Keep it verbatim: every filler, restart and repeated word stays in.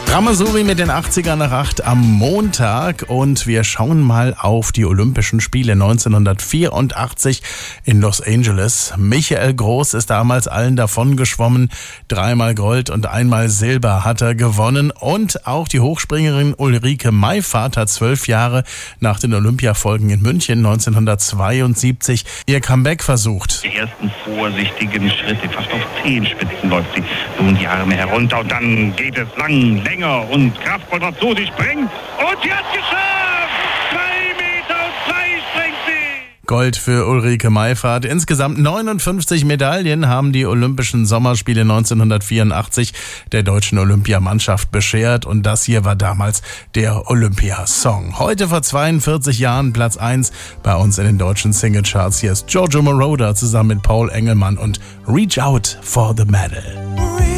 Ramasuri mit den achtziger nach acht am Montag und wir schauen mal auf die Olympischen Spiele neunzehnhundertvierundachtzig in Los Angeles. Michael Groß ist damals allen davon geschwommen. Dreimal Gold und einmal Silber hat er gewonnen und auch die Hochspringerin Ulrike Meifert hat zwölf Jahre nach den Olympiafolgen in München neunzehnhundertzweiundsiebzig ihr Comeback versucht. Die ersten vorsichtigen Schritte, fast auf Zehenspitzen läuft sie nun die Arme herunter und dann geht es lang, länger und kraftvoll dazu. Sie springt und sie hat geschafft! Drei Meter und drei springt sie! Gold für Ulrike Meifert. Insgesamt neunundfünfzig Medaillen haben die Olympischen Sommerspiele neunzehnhundertvierundachtzig der deutschen Olympiamannschaft beschert und das hier war damals der Olympiasong. Heute vor zweiundvierzig Jahren Platz eins bei uns in den deutschen Singlecharts. Hier ist Giorgio Moroder zusammen mit Paul Engelmann und Reach Out for the Medal.